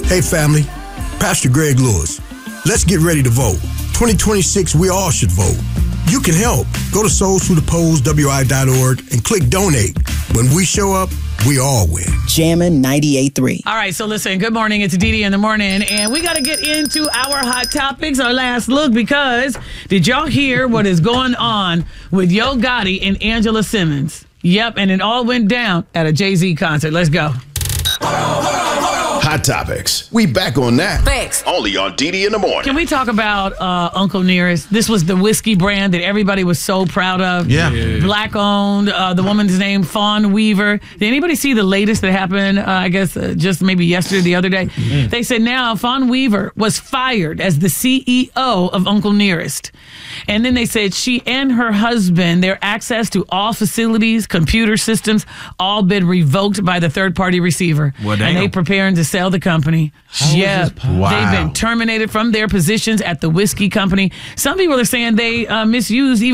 Hey, family. Pastor Greg Lewis. Let's get ready to vote. 2026, we all should vote. You can help. Go to soulsthroughthepolls.wi.org and click donate. When we show up, we all win. Jammin' 98.3. All right, so listen, good morning. It's Dee in the morning, and we got to get into our hot topics, our last look, because did y'all hear what is going on with Yo Gotti and Angela Simmons? Yep, and it all went down at a Jay-Z concert. Let's go. Hot Topics. We back on that. Thanks. Only on Dee in the morning. Can we talk about Uncle Nearest? This was the whiskey brand that everybody was so proud of. Yeah. Black owned. The woman's name, Fawn Weaver. Did anybody see the latest that happened, I guess, just maybe yesterday, the other day? Mm-hmm. They said now Fawn Weaver was fired as the CEO of Uncle Nearest. And then they said she and her husband, their access to all facilities, computer systems, all been revoked by the third-party receiver. Well, and they preparing to sell the company. Yeah, they've been terminated from their positions at the whiskey company. Some people are saying they misused even